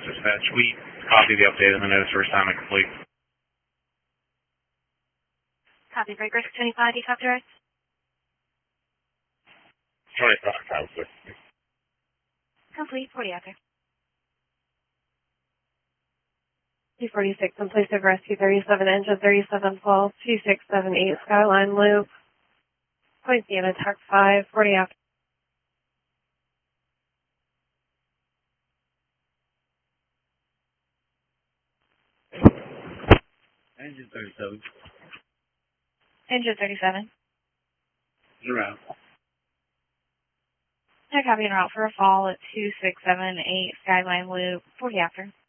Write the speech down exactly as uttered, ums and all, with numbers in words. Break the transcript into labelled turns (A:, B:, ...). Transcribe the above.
A: Dispatch. We copy the update and the notice for assignment complete.
B: Copy. Break risk twenty-five, do you copy direct?
A: twenty-five, copy.
B: Complete, forty out there.
C: two forty-six in place of rescue thirty-seven, engine thirty-seven twelve, two six seven eight, Skyline Loop. Point Sienna, Tuck five, forty after.
A: Engine thirty-seven.
B: Engine thirty-seven.
A: You're out.
B: I copy en route for a fall at two six seven eight, Skyline Loop, forty after.